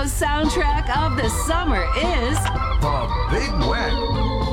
soundtrack of the summer is The Big Wet.